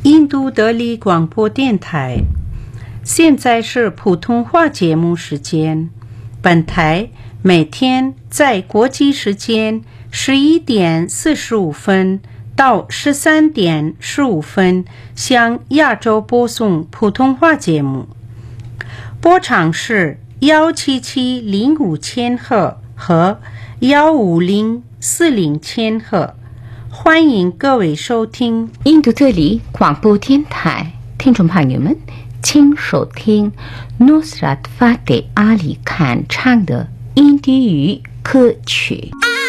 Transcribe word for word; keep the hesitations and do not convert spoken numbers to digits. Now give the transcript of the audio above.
印度德里广播电台，现在是普通话节目时间。本台每天在国际时间十一点四十五分到十三点十五分向亚洲播送普通话节目，波长是幺七七零五千赫和幺五零四零千赫。欢迎各位收听印度这里广播电台，听众朋友们，请收听 Nusrat Fateh Ali Khan 唱的印地语歌曲。